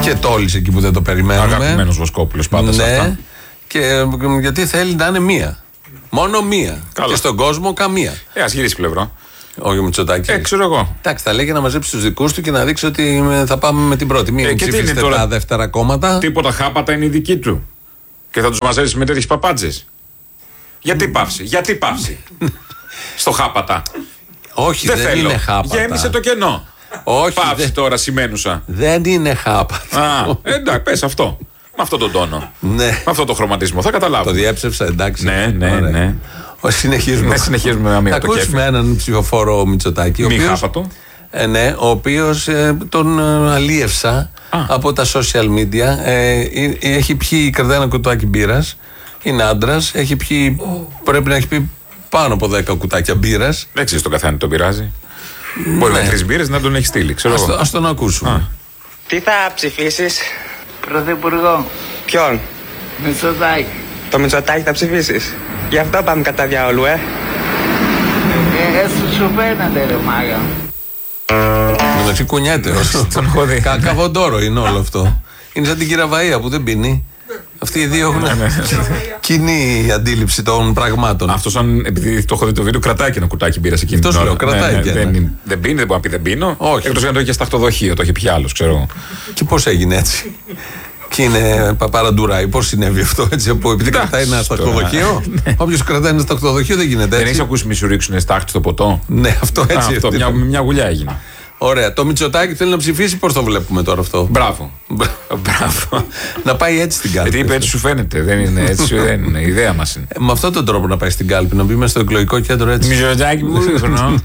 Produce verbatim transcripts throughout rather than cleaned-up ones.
Και τόλισε εκεί που δεν το περιμένουμε. Αγαπημένος Βοσκόπουλος πάντα ναι, σε αυτά. Και γιατί θέλει να είναι μία. Μόνο μία. Καλά. Και στον κόσμο καμία. Ε, ας γυρίσει πλευρό. Όχι ο Μητσοτάκης. Ε, ξέρω εγώ. Εντάξει, θα λέει για να μαζέψει τους δικούς του και να δείξει ότι θα πάμε με την πρώτη. Μην ε, ψηφίσετε τώρα τα δεύτερα κόμματα. Τίποτα χάπατα είναι η δική του. Και θα τους μαζέψει με τέτοιες παπάντζες. Γιατί πάυση, γιατί πάυση. Στο χάπατα. Όχι, δεν, δεν θέλω. Είναι χάπατα. Γέμισε το κενό. Όχι. Πάυση δεν... τώρα σημαίνουσα. Δεν είναι χάπατα. Α, εντάξει, πες αυτό. Με αυτόν τον τόνο. Ναι. Με αυτόν τον χρωματισμό. Θα καταλάβω. Το διέψευσα, εντάξει. Ναι, ναι, ωραία. ναι. Συνεχίζουμε. Ναι, συνεχίζουμε να μην θα ακούσουμε έναν ψηφοφόρο Μητσοτάκη. Μη χάπατο. Ε, ναι, ο οποίος ε, τον ε, αλίευσα Α. από τα social media. Ε, ε, έχει πιει, κρατάει ένα κουτάκι μπύρας. Είναι άντρας. Έχει πιει, oh. πρέπει να έχει πει πάνω από δέκα κουτάκια μπύρας. Δεν ξέρεις τον καθένα τον πειράζει. Ναι. Μπορεί με τρεις μπύρες να τον έχει στείλει. Ξέρω ας, το, ας τον ακούσουμε. Α. Τι θα ψηφίσεις? Πρωθυπουργό. Ποιον? Μητσοτάκη. Το Μητσοτάκη θα ψηφίσεις? Γι' αυτό πάμε κατά διαόλου, ε. Ε, έτσι σου φαίνεται ρε μάγα. μεταξύ κουνιέται. Καβοντόρο είναι όλο αυτό. Είναι σαν την Κυραβαία που δεν πίνει. Αυτοί οι δύο έχουν κοινή αντίληψη των πραγμάτων. Αυτό, αν επειδή το έχω δει το βίντεο, κρατάει και ένα κουτάκι μπύρα εκείνη την ώρα. Αυτό λέω, κρατάει και ένα. Δεν πίνει, δεν μπορεί να πει δεν πίνω. Όχι. Εκτός αν το είχε στα χτωδοχείο, το είχε πια άλλο, ξέρω. Και πώς έγινε έτσι? Και είναι παπαραντουράι. Πώς συνέβη αυτό έτσι? Από επειδή κρατάει ένα σταχτοδοχείο. Όποιος κρατάει ένα σταχτοδοχείο δεν γίνεται έτσι. Δεν έχεις ακούσει μη σου ρίξουν στάχτη στο ποτό? Ναι, αυτό έτσι. Αυτό, μια, μια γουλιά έγινε. Ωραία. Το Μητσοτάκη θέλει να ψηφίσει. Πώς το βλέπουμε τώρα αυτό? Μπράβο. Μπράβο. Να πάει έτσι στην κάλπη. Γιατί είπε έτσι σου φαίνεται. Δεν είναι έτσι. Δεν είναι. Η ιδέα μας είναι. Ε, με αυτόν τον τρόπο να πάει στην κάλπη. Να μπει μέσα στο εκλογικό κέντρο έτσι. Μητσοτάκη που ήρθω.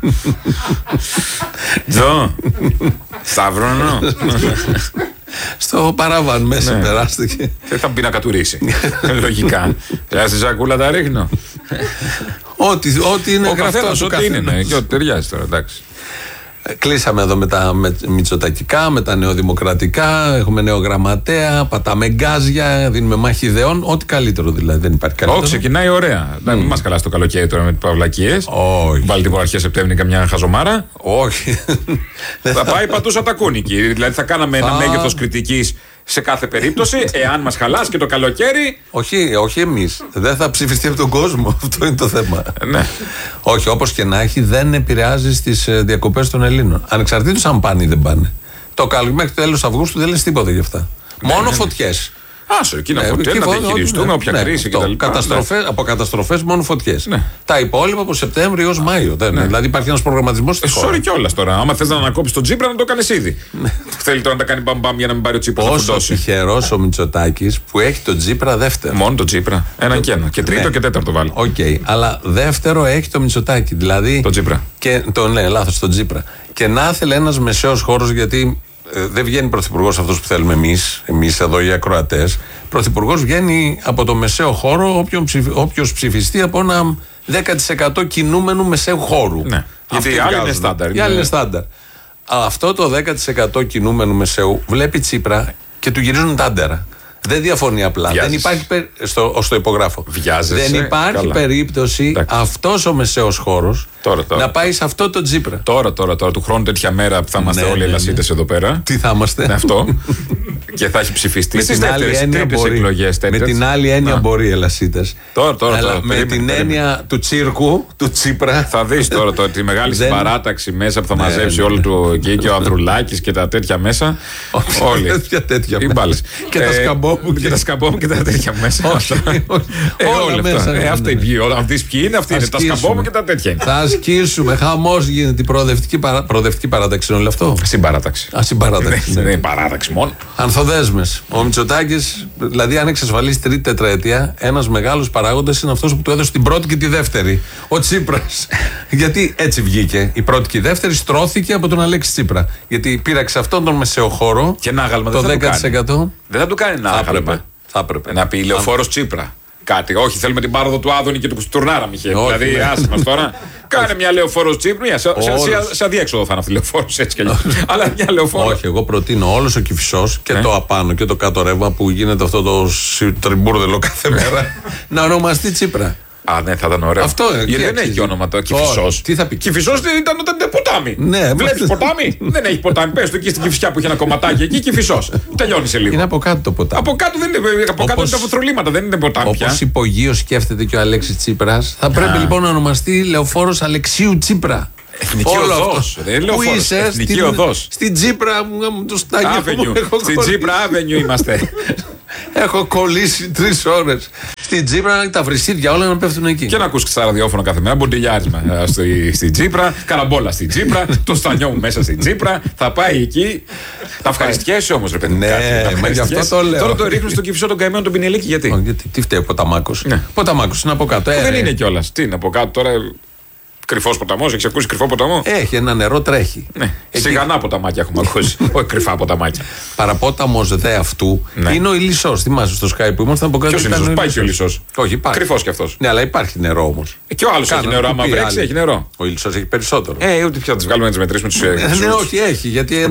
Τζο. Σταυρώνω. Στο παράβαν μέσα ναι. Περάστηκε. Δεν θα μπει να κατουρίσει. Λογικά. Στη σακούλα τα ρίχνω. Ό,τι, ό,τι είναι γραφτό. Ό,τι είναι. Ναι. Και ό,τι ταιριάζει τώρα. Εντάξει. Κλείσαμε εδώ με τα μητσοτακικά, με τα νεοδημοκρατικά. Έχουμε νέο γραμματέα, πατάμε γκάζια, δίνουμε μάχη ιδεών. Ό,τι καλύτερο δηλαδή. Δεν υπάρχει καλύτερο. Όχι, ξεκινάει ωραία. Mm. Μην μας χαλάσει το καλοκαίρι τώρα με τις παυλακίες. Όχι. Βάλει την αρχές Σεπτέμβρη καμιά χαζομάρα. Όχι. Θα πάει πατούσα τα κούνικη. Δηλαδή θα κάναμε ένα μέγεθος κριτικής σε κάθε περίπτωση, εάν μας χαλάσει και το καλοκαίρι. Όχι, όχι εμείς. Δεν θα ψηφιστεί από τον κόσμο. Αυτό είναι το θέμα. Ναι. Όχι, όπως και να έχει, δεν επηρεάζει στις διακοπές των Ελλήνων. Ανεξαρτήτως αν πάνε ή δεν πάνε. Το καλοκαίρι μέχρι το τέλος Αυγούστου δεν λες τίποτα γι' αυτά. Ναι, μόνο ναι, φωτιές. Άσο, εκεί να φωτιές, να διαχειριστούμε ναι, όποια ναι, κρίση κτλ. Καταστροφές, από καταστροφές μόνο φωτιές. Ναι. Τα υπόλοιπα από Σεπτέμβριο έως Μάιο. Ναι. Ναι. Δηλαδή υπάρχει ένας προγραμματισμός στη χώρα. Sorry κιόλας τώρα. Άμα θες να ανακόψεις τον Τσίπρα, να το κάνεις ήδη. Θέλει τώρα να τα κάνει μπαμπαμ για να μην πάρει ο Τσίπρας. Πόσο τυχερός ο Μητσοτάκης που έχει τον Τσίπρα δεύτερο. Μόνο τον Τσίπρα. Ένα και ένα. Και τρίτο ναι. και τέταρτο βάλει. Οκ. Okay. Αλλά δεύτερο έχει το Μητσοτάκη. Δηλαδή. Τον Τσίπρα. Και, το, ναι, λάθος, τον Τσίπρα. Και να ήθελε ένας μεσαίος χώρος γιατί. Ε, δεν βγαίνει πρωθυπουργός αυτός που θέλουμε εμείς, εμείς εδώ οι ακροατές. Πρωθυπουργός βγαίνει από το μεσαίο χώρο όποιος ψηφιστεί από ένα δέκα τοις εκατό κινούμενου μεσαίου χώρου. Ναι. Γιατί οι άλλοι είναι στάνταρ. Οι άλλοι είναι στάνταρ. Αυτό το δέκα τοις εκατό κινούμενου μεσαίου βλέπει Τσίπρα και του γυρίζουν τάντερα. Δεν διαφωνεί απλά. Βιάζεσαι. Δεν υπάρχει περί... στο, στο υπογράφο. Βιάζεσαι. Δεν υπάρχει Καλά. περίπτωση αυτός ο μεσαίος χώρος τώρα, τώρα. να πάει σε αυτό το Τσίπρα. Τώρα, τώρα, τώρα, του χρόνου τέτοια μέρα που θα είμαστε ναι, όλοι οι ναι, ελασίτες ναι. εδώ πέρα. Τι θα είμαστε. Ναι, αυτό. Και θα έχει ψηφιστεί στις τρίτες εκλογές. Με την άλλη έννοια να. Μπορεί οι ελασίτες. Τώρα, τώρα, αλλά τώρα. Με περίμενε, την περίμενε. Έννοια του τσίρκου, του Τσίπρα. Θα δεις τώρα το, τη μεγάλη δεν... συμπαράταξη μέσα που θα ναι, μαζέψει ναι, ναι. όλο του εκεί και ο Ανδρουλάκης και τα τέτοια μέσα. Όλοι. Οι μπάλες. Και τα σκαμπόμου και τα σκαμπόμου και τα τέτοια μέσα. Όλα μέσα. Αυτοί ποιοι είναι, αυτοί είναι. Τα σκαμπόμου και τα τέτοια είναι. Θα ασκήσουμε. Χαμός γίνεται. Η προοδευτική παράταξη είναι όλο αυτό. Συμπαράταξη. Α, συμπαράταξη. Δεν είναι παράταξη μόνο. Ανθοδέσμες. Ο Μητσοτάκης, δηλαδή, αν εξασφαλίσει τρίτη τετραετία, ένας μεγάλος παράγοντας είναι αυτός που του έδωσε την πρώτη και τη δεύτερη. Ο Τσίπρας. Γιατί έτσι βγήκε. Η πρώτη και η δεύτερη στρώθηκε από τον Αλέξη Τσίπρα. Γιατί πήραξε αυτόν τον μεσαίο χώρο. Και ένα άγαλμα το δέκα τοις εκατό. Δεν θα του κάνει ένα άγαλμα. Θα έπρεπε. Να πει Λεωφόρος Τσίπρα. Κάτι. Όχι, θέλουμε την πάροδο του Άδωνη και του Τουρνάρα, Μιχαήλ. Δηλαδή, ναι. άσε μας τώρα. Κάνε μια Λεωφόρος Τσίπρα. Σε, σε, σε αδιέξοδο θα είναι αυτή η Λεωφόρος έτσι κι αλλιώς. Αλλά μια Λεωφόρος. Όχι, εγώ προτείνω όλος ο Κηφισός και ε? το απάνω και το κάτω ρεύμα που γίνεται αυτό το τριμπούρδελο κάθε μέρα να ονομαστεί Τσίπρα. Α, ναι, θα ήταν ωραίο. Αυτό γιατί δεν έχει όνομα το Κηφισός. Τι θα πει. Κηφισός ήταν όταν ήταν ποτάμι. Ναι, βλέπεις ποτάμι. Δεν έχει ποτάμι. Πες το εκεί στην Κηφισιά που είχε ένα κομματάκι εκεί, Κηφισός. Τελειώνει σε λίγο. Είναι από κάτω το ποτάμι. Από κάτω δεν είναι, από κάτω είναι τα φωτρολίματα, δεν είναι ποτάμι. Όπως υπογείο σκέφτεται και ο Αλέξης Τσίπρας, θα πρέπει λοιπόν να ονομαστεί Λεωφόρος Αλεξίου Τσίπρα. Εθνική οδός. Πού είσαι, Εθνική οδός. Στην Τσίπρα μου του στάγια. Στην Τσίπρα Avenue είμαστε. Έχω κολλήσει τρεις ώρες. Στην Τσίπρα τα βρισίδια όλα να πέφτουν εκεί. Και να ακούς στα ραδιόφωνο κάθε μέρα. Μποντιλιάρισμα στην Τσίπρα, καραμπόλα στην Τσίπρα, το στανιό μου μέσα στην Τσίπρα. Θα πάει εκεί. Θα ευχαριστιέσαι όμως, ρε παιδί. Ναι, μα γι' αυτό το λέω. Τώρα το ρίχνουν στον Κηφισό τον καημένο τον Πινελίκη, γιατί. Τι φταίει ο Ποταμάκος. Ποταμάκος είναι από κάτω. Δεν είναι κιόλας. Τι είναι από κάτω τώρα. Κρυφός ποταμός, έχεις ακούσει κρυφό ποταμό? Έχει, ένα νερό τρέχει. Ναι. Εκεί... Σιγανά ποταμάκια έχουμε ακούσει. Όχι κρυφά ποταμάκια. Παραπόταμος δε αυτού ναι. είναι ο Ηλισσός. Θυμάσαι στο Skype που ήμασταν από κάτω. Ποιος Ηλισσός? Πάει και ο Ηλισσός. Όχι, υπάρχει. Κρυφός κι αυτός. Ναι, αλλά υπάρχει νερό όμως. Ε, και ο άλλος έχει νερό. Άμα βρέξει, έχει νερό. Ο Ηλισσός έχει περισσότερο. Ε, ούτε πια θα τις βγάλουμε να τις μετρήσουμε τους. Ναι, όχι, έχει. Γιατί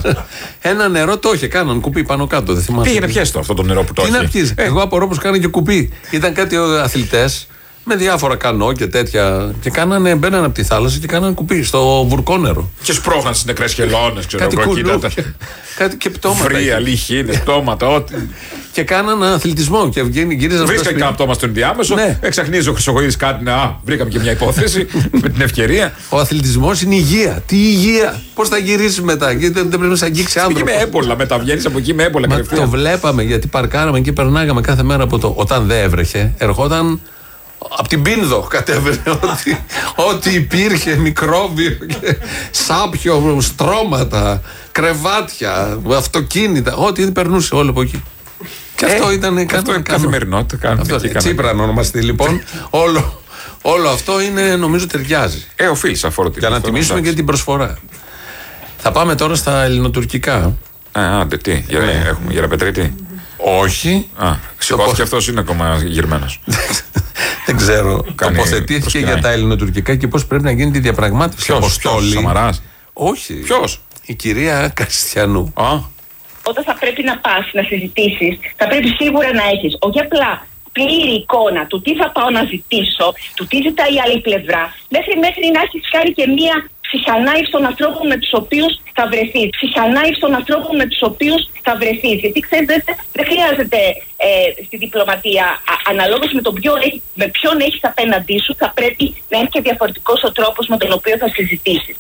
ένα νερό το είχε, κάναν κουπί πάνω κάτω. Δεν θυμάσαι. Πήγαινε πιέσει το αυτό το νερό που το έχει. Εγώ απορώ πως κάνει και κουπί. Ήταν κάτι αθλητές. Με διάφορα κανό και τέτοια. Και κάνανε, μπαίνανε από τη θάλασσα και κάνανε κουπί στο βουρκόνερο. Και σπρώχναν στις νεκρές χελώνες, ξέρω εγώ. Κάτι και πτώματα. Βρία, λιχίνες, πτώματα, ό,τι. Και κάνανε αθλητισμό και γύριζαν. Βρίσκαν κανένα πτώμα στον ενδιάμεσο. Ναι. Εξαχνίζει ο Χρυσοχοίδης κάτι να. Α, βρήκαμε και μια υπόθεση με την ευκαιρία. Ο αθλητισμός είναι υγεία. Τι υγεία. Πώς θα γυρίσεις μετά. Γιατί δεν πρέπει να σε αγγίξει άνθρωπο. Πήγε με έμπολα μετά. Βγαίνεις από εκεί με έμπολα. Μα το βλέπαμε γιατί παρκάραμε και περνάγαμε κάθε μέρα από το. Όταν δεν έβρεχε, ερχόταν. Από την Πίνδο κατέβαινε ό,τι, ό,τι υπήρχε, μικρόβιο, και σάπιο, στρώματα, κρεβάτια, αυτοκίνητα, ό,τι περνούσε όλο από εκεί. Και ε, αυτό ήταν αυτό καθημερινότητα. Τσίπρα να ονομαστεί λοιπόν. όλο, όλο αυτό είναι, νομίζω ταιριάζει. Ε, οφείλει αφορωτικά. Για να τιμήσουμε και την προσφορά. Θα πάμε τώρα στα ελληνοτουρκικά. Α, άντε τι, για, ναι. Έχουμε Γεραπετρίτη. Όχι. Α, σηκώθηκε αυτός, είναι ακόμα γυρμένος. Δεν ξέρω. Τοποθετήθηκε για τα ελληνοτουρκικά και πώς πρέπει να γίνει τη διαπραγμάτευση. Ποιος, ποιος, Σαμαράς? Όχι. Ποιος? Η κυρία Κριστιανού. Α. Όταν θα πρέπει να πας να συζητήσεις, θα πρέπει σίγουρα να έχεις όχι απλά πλήρη εικόνα του τι θα πάω να ζητήσω, του τι ζητάει η άλλη πλευρά, μέχρι, μέχρι να έχεις κάνει και μία ψυχανάλυση των ανθρώπων με τους οποίους θα βρεθείς. Ψυχανάλυση των ανθρώπων με τους οποίους θα βρεθείς. Γιατί ξέρεις, δεν, δεν χρειάζεται ε, στη διπλωματία, α, αναλόγως με, τον ποιο, με ποιον έχεις απέναντί σου, θα πρέπει να είναι και διαφορετικός ο τρόπος με τον οποίο θα συζητήσεις.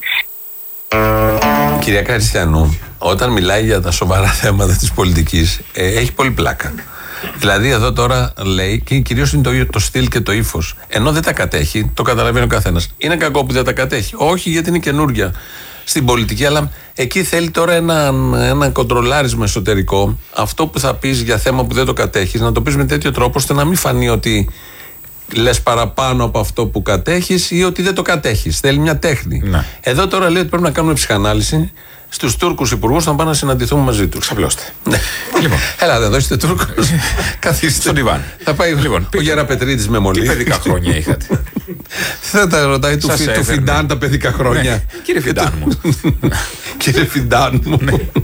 Κυρία Κριστιανού, όταν μιλάει για τα σοβαρά θέματα της πολιτικής, ε, έχει πολύ πλάκα. Δηλαδή εδώ τώρα λέει, και κυρίως είναι το, το στυλ και το ύφος. Ενώ δεν τα κατέχει, το καταλαβαίνει ο καθένας. Είναι κακό που δεν τα κατέχει. Όχι, γιατί είναι καινούρια στην πολιτική, αλλά εκεί θέλει τώρα ένα, ένα κοντρολάρισμα εσωτερικό. Αυτό που θα πεις για θέμα που δεν το κατέχεις, να το πεις με τέτοιο τρόπο ώστε να μην φανεί ότι λες παραπάνω από αυτό που κατέχεις ή ότι δεν το κατέχεις. Θέλει μια τέχνη. Ναι. Εδώ τώρα λέει ότι πρέπει να κάνουμε ψυχανάλυση. Στους Τούρκους υπουργούς θα πάνε να συναντηθούμε μαζί τους. Ξαπλώστε. Ναι. Λοιπόν. Έλατε εδώ, είστε Τούρκος. Καθίστε. Στον Ιβάν. Θα πάει λοιπόν, ο Γεραπετρίτης με μολύ. Τι παιδικά χρόνια είχατε? Θα τα ρωτάει του, φι, του Φιντάν τα παιδικά χρόνια. Ναι. Κύριε Φιντάν μου. Κύριε Φιντάν μου.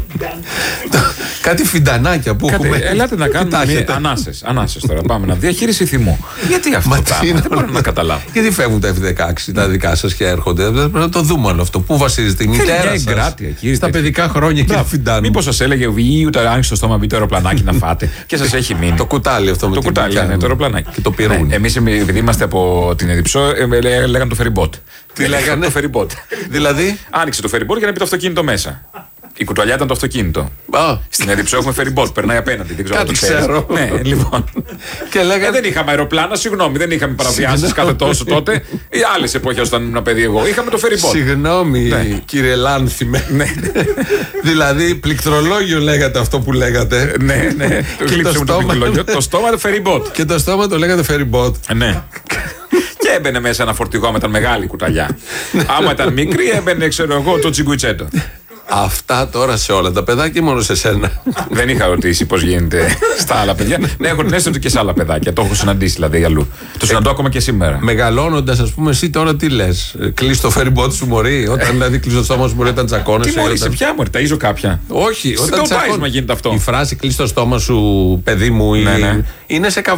Κάτι φιντανάκια που Κάτι, έχουμε. Ελάτε να κάνουμε ανάσες. Ανάσες τώρα. Πάμε να διαχείριση θυμού. Γιατί αυτό το πράγμα? Δεν μπορώ να καταλάβω. Γιατί φεύγουν τα εφ δεκαέξι, τα δικά σας και έρχονται. Πρέπει να το δούμε όλο αυτό. Πού βασίζεται η μητέρα σας? Στα παιδικά χρόνια, κύριε Φιντάν. Μήπως σας έλεγε Β, ούτε άνοιξε το στόμα, μπει το αεροπλανάκι να φάτε και σας έχει μείνει. Το κουτάλι αυτό με το κουτάλι, ναι, το αεροπλανάκι. Και το πυρούν. Εμείς επειδή είμαστε από την Εδιψό, λέγανε το φεριμπότ. Τι λέγανε? Το φεριμπότ. Δηλαδή? Άνοιξε το φεριμπότ για να μπει το αυτοκίνητο μέσα. Η κουταλιά ήταν το αυτοκίνητο. Α. Στην Εδιψό έχουμε φεριμπότ, περνάει απέναντι. Δεν ξέρω Κάτι ξέρω. Ναι, λοιπόν. Και λέγανε... ε, δεν είχαμε αεροπλάνα, συγγνώμη, δεν είχαμε παραβιάσεις κάθε τόσο τότε. Οι άλλες εποχές όταν ήμουν παιδί εγώ. Είχαμε το φεριμπότ. Συγγνώμη, ναι. Κύριε Λάνθιμε. Ναι. Δηλαδή, πληκτρολόγιο λέγατε αυτό που λέγατε. Ναι, ναι. Το στόμα το στόμα το φεριμπότ. Και το στόμα το λέγατε φεριμπότ. Ναι. Και έμπαινε μέσα ένα φορτηγό με τα μεγάλη κουταλιά. Άμα ήταν μικρή, έμπαινε, ξέρω εγώ, το τσιγκουιτσέτο. Αυτά τώρα σε όλα τα παιδάκια, μόνο σε σένα. Δεν είχα ρωτήσει πώς γίνεται στα άλλα παιδιά. Ναι, έχω την αίσθηση ότι και σε άλλα παιδάκια. Το έχω συναντήσει δηλαδή αλλού. Το συναντώ ακόμα και σήμερα. Μεγαλώνοντας, ας πούμε, εσύ τώρα τι λες? Κλείς το φεριμπότ σου, μωρή. Όταν δηλαδή κλείς το στόμα σου, μωρή, όταν τσακώνεσαι. Τι μωρή, σε ποια μωρή, ταΐζω κάποια? Όχι, όταν τσακώνεσαι. Γίνεται αυτό. Η φράση κλείς το στόμα σου, παιδί μου, ναι, ναι. είναι σε καυγά.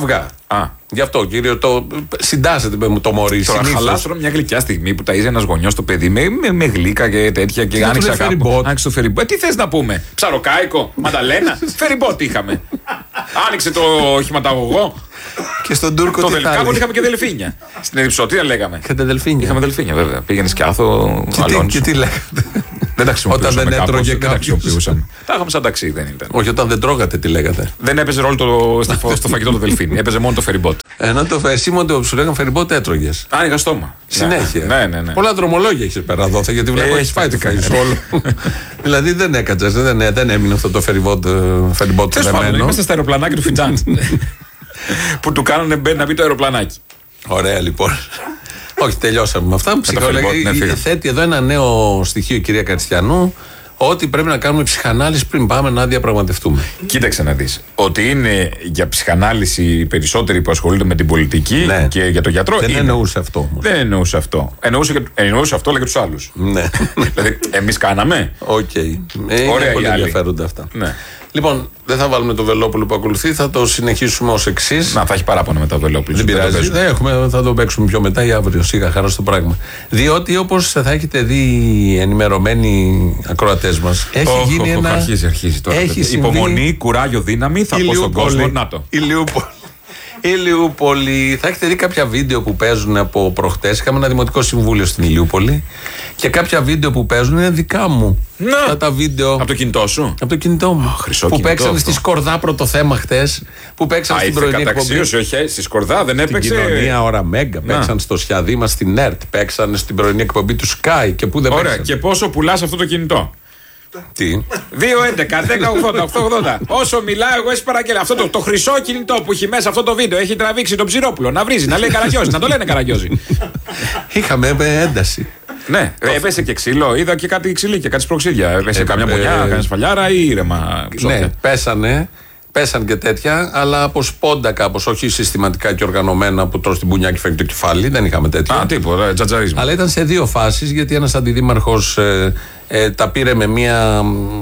Α. Γι' αυτό, κύριο, το συντάσσεται με το μωρί. Τώρα χαλάστρο μια γλυκιά στιγμή που ταΐζει ένας γονιός το παιδί με, με, με γλύκα και τέτοια και άνοιξε κάπου. Άνοιξε το φεριμπότ. Τι θες να πούμε, ψαροκάικο, μανταλένα, φεριμπότ είχαμε. Άνοιξε το οχηματαγωγό. Και στον Τούρκο το τι δελ... Κάπου είχαμε και δελφίνια. Στην Εδιψωτία λέγαμε. Είχατε δελφίνια. Είχαμε δελφίνια, βέβαια. Πήγαινε σκιάθο. Και, τι, και τι λέγατε. Δεν τα χρησιμοποιούσαμε. Όταν δεν έτρωγε κάποιο. Τα είχαμε σαν ταξί, δεν ήταν. Όχι, όταν δεν τρώγατε, τι λέγατε. Δεν έπαιζε ρόλο το, στο φαγητό το δελφίνι. Έπαιζε μόνο το φεριμπότ. Ενώ το εσύ μόνο σου λέγανε φεριμπότ έτρωγε. Άνοιγα στόμα. Συνέχεια. Ναι, ναι, ναι. Πολλά δρομολόγια έχει πέρα δόθε γιατί βλέπω έχει φάει το όλο. Δηλαδή δεν έκατσε, δεν έμεινε αυτό το φεριμπότ δεμένο. Είμαστε στα αεροπλανάκια του Φιτζάν. Που του κάνανε μπαίνει να μπει το αεροπλανάκι. Ωραία λοιπόν. Όχι, τελειώσαμε με αυτά. Ναι, θέτει εδώ ένα νέο στοιχείο η κυρία Καριστιανού, ότι πρέπει να κάνουμε ψυχανάλυση πριν πάμε να διαπραγματευτούμε. Κοίταξε να δεις. Ότι είναι για ψυχανάλυση οι περισσότεροι που ασχολούνται με την πολιτική, ναι, και για το γιατρό. Δεν είναι. εννοούσε αυτό όμως. Δεν εννοούσε αυτό. Εννοούσε, και, εννοούσε αυτό, αλλά και τους άλλους. Ναι. Δηλαδή, εμείς κάναμε. Οκ. Okay. Ε, Ωραία, πολύ ενδιαφέροντα αυτά. Ναι. Λοιπόν, δεν θα βάλουμε το Βελόπουλο που ακολουθεί, θα το συνεχίσουμε ως εξής. Να, θα έχει παράπονα μετά το Βελόπουλο. Δεν πειράζει. Δεν έχουμε, θα το παίξουμε πιο μετά ή αύριο. Σίγα χαρά στο πράγμα. Διότι όπως θα έχετε δει οι ενημερωμένοι ακροατές μας, έχει oh, γίνει oh, ένα. Αρχίζει, αρχίζει τώρα. Έχει υπομονή, κουράγιο, δύναμη, θα πω στον κόσμο. Να το. Ηλιούπολη. Ηλιούπολη. Θα έχετε δει κάποια βίντεο που παίζουν από προχτές. Είχαμε ένα δημοτικό συμβούλιο στην Ηλιούπολη. Και κάποια βίντεο που παίζουν είναι δικά μου. Να. Αυτά τα βίντεο. Από το κινητό σου. Από το κινητό μου. Oh, χρυσό που κινητό παίξανε αυτό. Στη Σκορδά πρώτο θέμα χτες. Που παίξαν στην πρωινή εκπομπή. Όχι, στη Σκορδά δεν έπαιξε. Στην κοινωνία ώρα Μέγκα. Παίξαν στο Σιαδί μας στην ΕΡΤ. Παίξαν στην πρωινή εκπομπή του Sky. Και πού δεν Ωραία. παίξαν. Και πόσο πουλάς αυτό το κινητό. Τι. δύο έντεκα δέκα ογδόντα οκτώ ογδόντα. Όσο μιλάω, εγώ έτσι παραγγέλνω. Αυτό το, το χρυσό κινητό που έχει μέσα αυτό το βίντεο έχει τραβήξει τον Ψηρόπουλο. Να βρίζει, να λέει Καραγκιόζη, να το λένε Καραγκιόζη. Είχαμε ένταση. Ναι, έπεσε και ξύλο. Είδα και κάτι ξυλί και κάτι σπροξίδια. Έπεσε καμιά μονιά, καμιά σφαλιάρα ή ήρεμα. Ναι, πέσανε. Πέσαν και τέτοια, αλλά από σπόντα κάπως, όχι συστηματικά και οργανωμένα που τρως την πουνιά και φεύγει το κεφάλι. Δεν είχαμε τέτοια. Α, τίποτα, τζατζαρίσμα. Αλλά ήταν σε δύο φάσεις, γιατί ένας αντιδήμαρχος ε, ε, τα πήρε με μία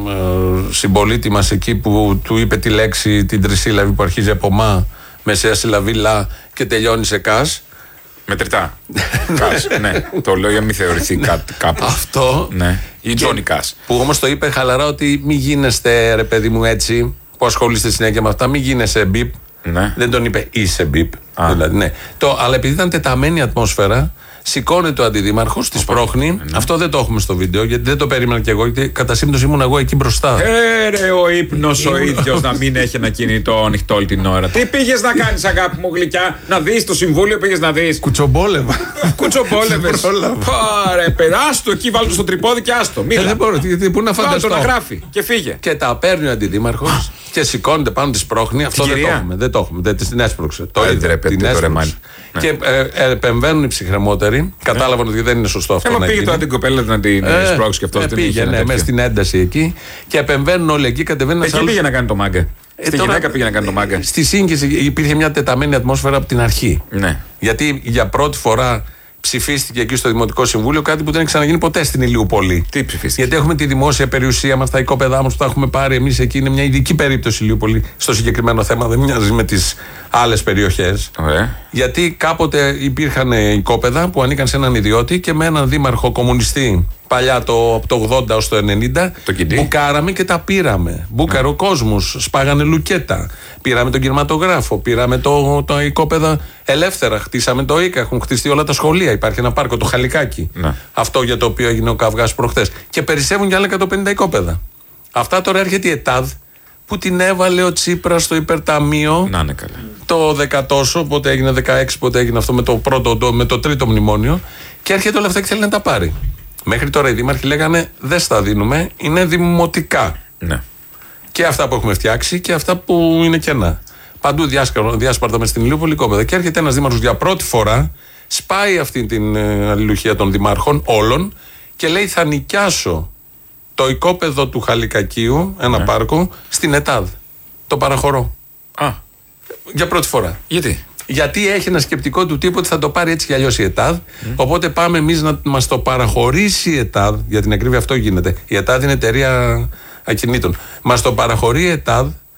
ε, συμπολίτη μας εκεί που του είπε τη λέξη, την τρισύλλαβη που αρχίζει από μα, μεσαία συλλαβή λα και τελειώνει σε κας. Μετρητά. Κας, ναι. Το λέω για να μην θεωρηθεί κάπου. Αυτό. Ναι. Ή Τζόνι Κας. Που όμως το είπε χαλαρά ότι μην γίνεστε ρε παιδί μου έτσι, που ασχολείστε συνέχεια με αυτά, μην γίνεσαι μπιπ. Ναι. Δεν τον είπε είσαι μπιπ. Δηλαδή, ναι. Το, αλλά επειδή ήταν τεταμένη ατμόσφαιρα, σηκώνεται ο αντιδήμαρχος, τη σπρώχνει. Ναι. Αυτό δεν το έχουμε στο βίντεο, γιατί δεν το περίμενα κι εγώ, γιατί κατά σύμπτωση ήμουν εγώ εκεί μπροστά. Ε, ρε, ο ύπνος ο ίδιος να μην έχει ένα κινητό ανοιχτό όλη την ώρα. Τι πήγες να κάνεις, αγάπη μου γλυκιά, να δεις το συμβούλιο, πήγες να δεις. Κουτσομπόλευα. Κουτσομπόλευες. Πάρε, περάστο εκεί, βάλτε στο τρυπόδι και άστο. Μίλα. Ε, δεν μπορώ, τι, πού να φανταστώ. να γράφει και φύγε. Και τα παίρνει ο αντιδήμαρχος και σηκώνεται πάνω τη σπρώχνει. Αυτό δεν το έχουμε. Δεν το έχουμε. Δεν την έσπρωξε. Το ίδιο. Την έσπρωξε. Και επεμβαίνουν οι ψυχρεμότεροι. Κατάλαβαν ότι δεν είναι σωστό αυτό. Έμα πήγε τώρα την κοπέλα να την σπρώξει και αυτό. Ε, πήγε, ναι, μέσα στην ένταση εκεί. Και επεμβαίνουν όλοι εκεί, κατεβαίνουν. Εκεί πήγε να κάνει το μάγκα. Ε, στη τώρα, γυναίκα πήγε να κάνει το μάγκα. Στη σύγχυση υπήρχε μια τεταμένη ατμόσφαιρα από την αρχή. Ναι. Γιατί για πρώτη φορά ψηφίστηκε εκεί στο Δημοτικό Συμβούλιο κάτι που δεν έχει ξαναγίνει ποτέ στην Ηλιούπολη. Τι ψηφίστηκε? Γιατί έχουμε τη δημόσια περιουσία μας, τα οικόπεδά μας που τα έχουμε πάρει εμείς εκεί. Είναι μια ειδική περίπτωση η Ηλιούπολη στο συγκεκριμένο θέμα. Δεν μοιάζει με τις άλλες περιοχές. Ωραία. Γιατί κάποτε υπήρχαν οικόπεδα που ανήκαν σε έναν ιδιώτη και με έναν δήμαρχο κομμουνιστή. Παλιά το, από το ογδόντα ως το ενενήντα μπουκάραμε και τα πήραμε. Μπούκαρε ο κόσμος, σπάγανε λουκέτα. Πήραμε τον κινηματογράφο, πήραμε το, το οικόπεδα ελεύθερα. Χτίσαμε το ΙΚΑ, έχουν χτιστεί όλα τα σχολεία. Υπάρχει ένα πάρκο, το Χαλικάκι. Ναι. Αυτό για το οποίο έγινε ο καυγάς προχτές. Και περισσεύουν και άλλα εκατόν πενήντα οικόπεδα. Αυτά τώρα έρχεται η ΕΤΑΔ που την έβαλε ο Τσίπρας στο υπερταμείο. Να είναι καλά. Το δεκατόσο, πότε έγινε δεκαέξι, πότε έγινε αυτό με το, πρώτο, το, με το τρίτο μνημόνιο. Και έρχεται όλα αυτά και θέλει να τα πάρει. Μέχρι τώρα οι δήμαρχοι λέγανε δεν στα δίνουμε, είναι δημοτικά. Ναι. Και αυτά που έχουμε φτιάξει και αυτά που είναι κενά. Παντού διάσπαρτα μες στην Ηλιούπολη κόπεδα. Και έρχεται ένας δήμαρχος για πρώτη φορά, σπάει αυτή την ε, αλληλουχία των δημάρχων όλων και λέει θα νοικιάσω το οικόπεδο του Χαλικακίου, ένα ναι. πάρκο, στην ΕΤΑΔ. Το παραχωρώ. Α. Για πρώτη φορά. Γιατί? Γιατί έχει ένα σκεπτικό του τύπου ότι θα το πάρει έτσι κι αλλιώς η ΕΤΑΔ. Mm. Οπότε πάμε εμείς να μας το παραχωρήσει η ΕΤΑΔ. Για την ακρίβεια αυτό γίνεται. Η ΕΤΑΔ είναι εταιρεία ακινήτων. Μας το παραχωρεί η ΕΤΑΔ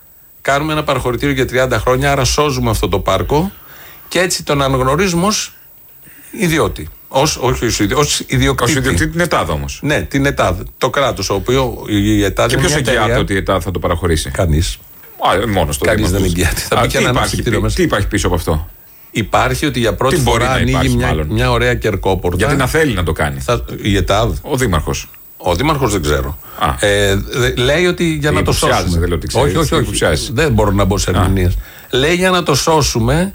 κάνουμε ένα παραχωρητήριο για τριάντα χρόνια, άρα σώζουμε αυτό το πάρκο και έτσι τον αναγνωρίζουμε ως ιδιώτη. Ως, όχι ως ιδιοκτήτη. Ως ιδιοκτήτη την ΕΤΑΔ όμως. Ναι, την ΕΤΑΔ. Το κράτος, ο οποίο η ΕΤΑΔ. Και ποιος εγγυάται ότι η ΕΤΑΔ θα το παραχωρήσει? Κανείς. Α, μόνος το Κανείς δεν εγγυάται. Θα πει και ένα ψυκτήριο μέσα. Τι υπάρχει πίσω από αυτό? Υπάρχει ότι για πρώτη φορά ανοίγει υπάρχει, μια, μια ωραία κερκόπορτα. Γιατί να θέλει να το κάνει. Θα, η ΕΤΑΔ. Ο δήμαρχος. Ο δήμαρχος δεν ξέρω. Ε, δε, λέει ότι για να το σώσουμε. Δεν λέω ότι ξέρεις, όχι, όχι, όχι. Δεν μπορώ να μπω σε ερμηνείες. Λέει για να το σώσουμε,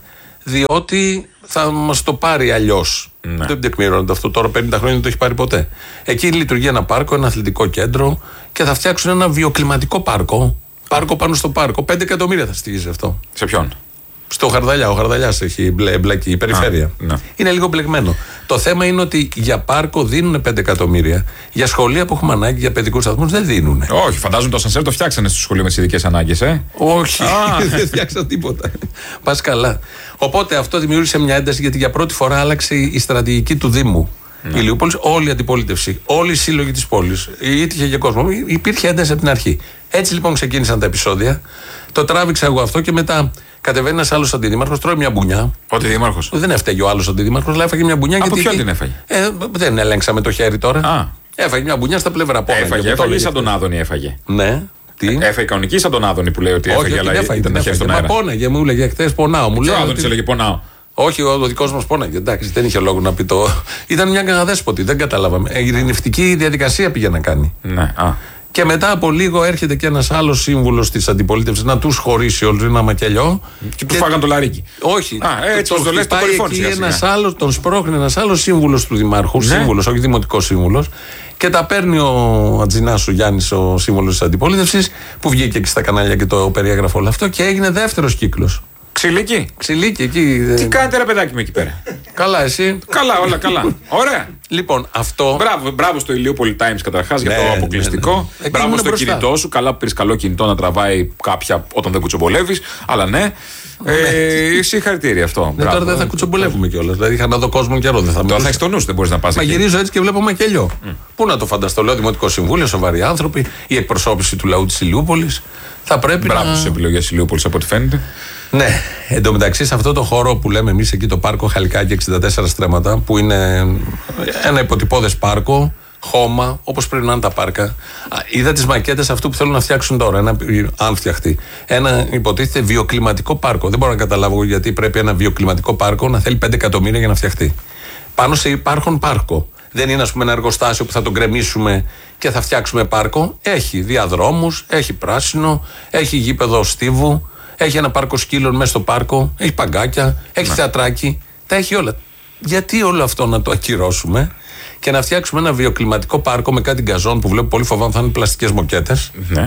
διότι θα μας το πάρει αλλιώς. Ναι. Δεν τεκμηρώνεται αυτό τώρα, πενήντα χρόνια δεν το έχει πάρει ποτέ. Εκεί λειτουργεί ένα πάρκο, ένα αθλητικό κέντρο και θα φτιάξουν ένα βιοκλιματικό πάρκο. Πάρκο πάνω στο πάρκο. πέντε εκατομμύρια θα στοιχίζει αυτό. Σε ποιον? Στο Χαρδαλιά. Ο Χαρδαλιάς έχει μπλε, μπλακεί η περιφέρεια. Α, ναι. Είναι λίγο μπλεγμένο. Το θέμα είναι ότι για πάρκο δίνουν πέντε εκατομμύρια. Για σχολεία που έχουμε ανάγκη, για παιδικούς σταθμούς δεν δίνουν. Όχι, φαντάζομαι το ασανσέρ το φτιάξανε στο σχολείο με τις ειδικές ανάγκες, ε. Όχι, δεν φτιάξαν τίποτα. Πας καλά. Οπότε αυτό δημιούργησε μια ένταση γιατί για πρώτη φορά άλλαξε η στρατηγική του Δήμου. Ναι. Η Ηλιούπολης, όλη η αντιπολίτευση, όλοι οι σύλλογοι της πόλης, ήτυχε και κόσμο. Υπήρχε ένταση από την αρχή. Έτσι λοιπόν ξεκίνησαν τα επεισόδια. Το τράβηξα εγώ αυτό και μετά κατεβαίνει ένας άλλος αντιδήμαρχος, τρώει μια μπουνιά. Ο αντιδήμαρχος. Δεν έφταιγε ο άλλος αντιδήμαρχος, αλλά έφαγε μια μπουνιά. Από γιατί ποιον την έφαγε? Ε, δεν ελέγξαμε το χέρι τώρα. Α. Έφαγε μια μπουνιά στα πλευρά. Έφαγε, έφαγε σαν τον Άδωνη έφαγε. Ναι. Τι? Έφαγε κανονική σαν τον Άδωνη που λέει ότι έφαγε, αλλά ήταν τα χέρια στον αέρα. Μα πόναγε, μου έλεγε χθες πονάω. Μου λέει. Ο Άδωνης έλεγε πονάω. Όχι, ο δικός μας πόναγε. Εντάξει, δεν είχε λόγο να πει το. Ήταν μια καναδέσποτη, δεν καταλάβαμε. Η ειρηνευτική διαδικασία πήγε να κάνει. Ναι, α. Και μετά από λίγο έρχεται και ένας άλλος σύμβουλος της αντιπολίτευσης να τους χωρίσει όλους ένα μακελιό. Και του φάγαν το λαρίκι. Όχι. Α, έτσι το λες, το κορυφώνει. Τον σπρώχνει ένας άλλος σύμβουλος του Δημάρχου. Ναι. Σύμβουλος, όχι δημοτικός σύμβουλος. Και τα παίρνει ο Ατζινάς ο Γιάννης, ο σύμβουλος της αντιπολίτευσης, που βγήκε και στα κανάλια και το περιέγραφε όλο αυτό και έγινε δεύτερος κύκλος. Ξυλίκι. Ξυλίκι εκεί. Τι κάνετε ρε παιδάκι μου εκεί πέρα? Καλά, εσύ. Καλά, όλα καλά. Ωραία. Λοιπόν, αυτό. Μπράβο, μπράβο στο Ηλιούπολη Times καταρχάς, ναι, για το αποκλειστικό. Ναι, ναι. Μπράβο στο μπροστά. Κινητό σου. Καλά που πήρες καλό κινητό να τραβάει κάποια όταν δεν κουτσομπολεύεις. Αλλά ναι. Ε, συγχαρητήρια αυτό. Ναι, τώρα δεν θα κουτσομπολεύουμε κιόλας. Δηλαδή είχα να δω κόσμο καιρό. Δεν θα τώρα θα έχεις το νου, δεν μπορείς να πας. Μα γυρίζω έτσι και βλέπω μακελιό. Mm. Πού να το φανταστώ, λέω Δημοτικό Συμβούλιο, σοβαροί άνθρωποι, η εκπροσώπηση του λαού της Ηλιούπολης. Θα πρέπει μπράβο να. Στις επιλογές της Ηλιούπολης από ό,τι φαίνεται. Ναι, εντωμεταξύ σε αυτό το χώρο που λέμε εμείς εκεί το πάρκο Χαλικάκι εξήντα τέσσερα στρέμματα, που είναι ένα υποτυπώδες πάρκο, χώμα, όπως πρέπει να είναι τα πάρκα. Είδα τις μακέτες αυτού που θέλουν να φτιάξουν τώρα, ένα, αν φτιαχτεί. Ένα υποτίθεται βιοκλιματικό πάρκο. Δεν μπορώ να καταλάβω γιατί πρέπει ένα βιοκλιματικό πάρκο να θέλει πέντε εκατομμύρια για να φτιαχτεί. Πάνω σε υπάρχον πάρκο. Δεν είναι, ας πούμε, ένα εργοστάσιο που θα τον γκρεμίσουμε και θα φτιάξουμε πάρκο. Έχει διαδρόμους, έχει πράσινο, έχει γήπεδο στίβου. Έχει ένα πάρκο σκύλων μέσα στο πάρκο, έχει παγκάκια, έχει ναι. θεατράκι, τα έχει όλα. Γιατί όλο αυτό να το ακυρώσουμε και να φτιάξουμε ένα βιοκλιματικό πάρκο με κάτι γκαζόν που βλέπω πολύ φοβάμαι θα είναι πλαστικές μοκέτες. Ναι.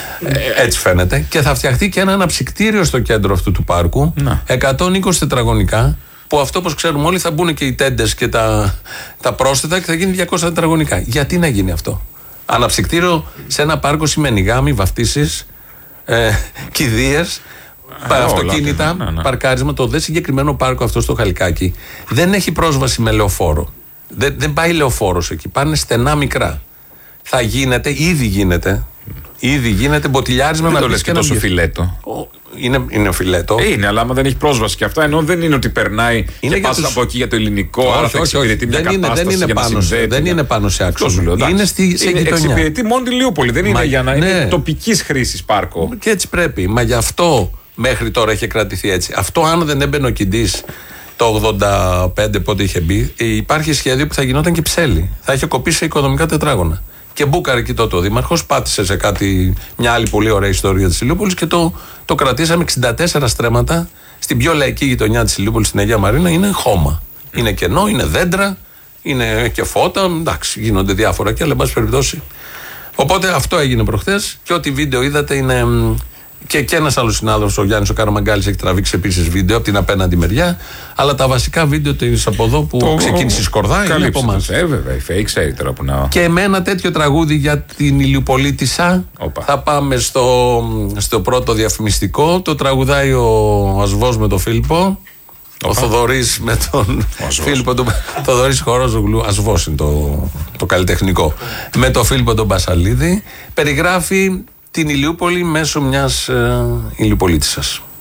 Ε, έτσι φαίνεται. Και θα φτιαχτεί και ένα αναψυκτήριο στο κέντρο αυτού του πάρκου, ναι. εκατόν είκοσι τετραγωνικά, που αυτό όπως ξέρουμε όλοι θα μπουν και οι τέντες και τα, τα πρόσθετα και θα γίνει διακόσια τετραγωνικά. Γιατί να γίνει αυτό? Αναψυκτήριο σε ένα πάρκο σημαίνει γάμοι, βαφτίσεις, ε, κηδείες, αυτοκίνητα, ναι, ναι. παρκάρισμα. Το δε συγκεκριμένο πάρκο αυτό στο Χαλικάκι δεν έχει πρόσβαση με λεωφόρο. Δεν, δεν πάει λεωφόρος εκεί. Πάνε στενά μικρά. Θα γίνεται, ήδη γίνεται. Ήδη γίνεται μποτιλιάρισμα. Δεν το λες και τόσο φιλέτο. Είναι, είναι φιλέτο. Είναι, αλλά άμα δεν έχει πρόσβαση και αυτά, ενώ δεν είναι ότι περνάει είναι και πας τους... από εκεί για το ελληνικό, όχι, άρα θα εξυπηρετεί μια δεν κατάσταση είναι, δεν είναι, πάνω, σε, δεν είναι πάνω σε άξονα. Είναι στη, σε είναι, γειτονιά. Εξυπηρετεί μόνο τη Ηλιούπολη, δεν είναι για να ναι. είναι τοπικής χρήσης πάρκο. Και έτσι πρέπει. Μα γι' αυτό μέχρι τώρα έχει κρατηθεί έτσι. Αυτό αν δεν έμπαινε ο Κιντής το ογδόντα πέντε πότε είχε μπει, υπάρχει σχέδιο που θα γινόταν και Ψέλη. Θα είχε κοπήσει σε οικονομικά τετράγωνα. Και μπούκαρε εκεί τότε ο Δήμαρχος, πάτησε σε κάτι, μια άλλη πολύ ωραία ιστορία της Ηλιούπολης και το, το κρατήσαμε εξήντα τέσσερα στρέμματα στην πιο λαϊκή γειτονιά της Ηλιούπολης, στην Αγία Μαρίνα. Είναι χώμα. Mm. Είναι κενό, είναι δέντρα, είναι και φώτα. Εντάξει, γίνονται διάφορα και αλλά εν πάση περιπτώσει. Οπότε αυτό έγινε προχθές και ό,τι βίντεο είδατε είναι. Και, και ένας άλλος συνάδελφος, ο Γιάννης ο Καραμαγκάλης, έχει τραβήξει επίσης βίντεο από την απέναντι μεριά. Αλλά τα βασικά βίντεο της από εδώ που το ξεκίνησε η Σκορδά είναι από εμάς. Ε, βέβαια, η Φέη ξέρει τώρα που να. Και με ένα τέτοιο τραγούδι για την Ηλιουπολίτισσα θα πάμε στο, στο πρώτο διαφημιστικό. Το τραγουδάει ο Ασβός με τον Φίλιππο. Ο Θοδωρής με τον Φίλιππο, τον Θοδωρής Χορόζογλου, Ασβός είναι το, το καλλιτεχνικό. Με τον Φίλιππο τον Μπασαλίδη. Περιγράφει την Ηλιούπολη μέσω μιας ε, Ηλιοπολίτισσας.